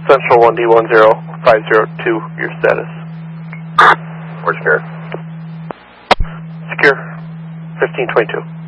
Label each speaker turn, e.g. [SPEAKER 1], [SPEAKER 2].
[SPEAKER 1] Central 1D10502, your status.
[SPEAKER 2] We're secure.
[SPEAKER 1] Secure, 1522.